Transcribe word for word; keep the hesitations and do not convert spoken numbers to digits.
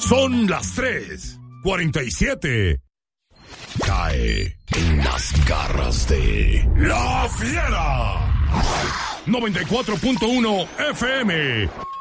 Son las tres cuarenta y siete. Cae en las garras de La Fiera. noventa y cuatro punto uno F M.